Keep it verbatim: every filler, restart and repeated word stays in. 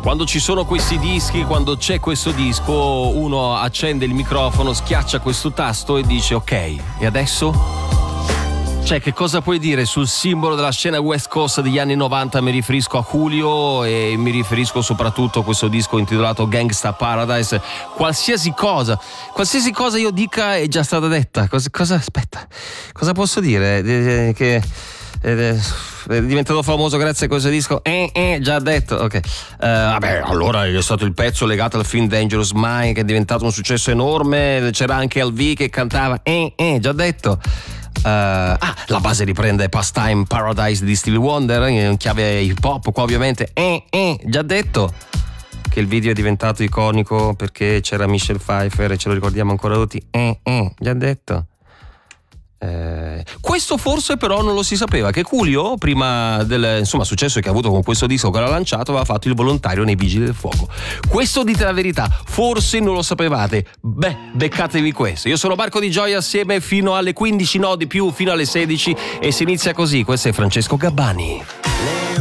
Quando ci sono questi dischi, quando c'è questo disco, uno accende il microfono, schiaccia questo tasto e dice ok, e adesso? Cioè, che cosa puoi dire sul simbolo della scena West Coast degli anni novanta? Mi riferisco a Julio e mi riferisco soprattutto a questo disco intitolato Gangsta Paradise. Qualsiasi cosa, qualsiasi cosa io dica è già stata detta. Cosa, cosa aspetta, cosa posso dire? Che è diventato famoso grazie a questo disco? Eh, eh, già detto, ok. Uh, vabbè, allora è stato il pezzo legato al film Dangerous Mind, che è diventato un successo enorme. C'era anche L V che cantava, eh, eh, già detto. Uh, ah, la base riprende Pastime Paradise di Stevie Wonder in chiave hip hop, qua ovviamente eh, eh, già detto che il video è diventato iconico perché c'era Michelle Pfeiffer e ce lo ricordiamo ancora tutti, eh, eh, già detto. Eh, questo forse però non lo si sapeva, che Julio prima del insomma successo che ha avuto con questo disco che l'ha lanciato aveva fatto il volontario nei Vigili del Fuoco. Questo, dite la verità, forse non lo sapevate. Beh, beccatevi questo. Io sono Marco Di Gioia, assieme fino alle quindici, no di più, fino alle sedici, e si inizia così. Questo è Francesco Gabbani.